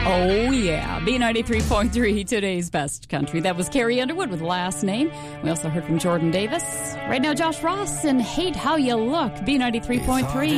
Oh, yeah. B93.3, today's best country. That was Carrie Underwood with Last Name. We also heard from Jordan Davis. Right now, Josh Ross and Hate How You Look. B93.3.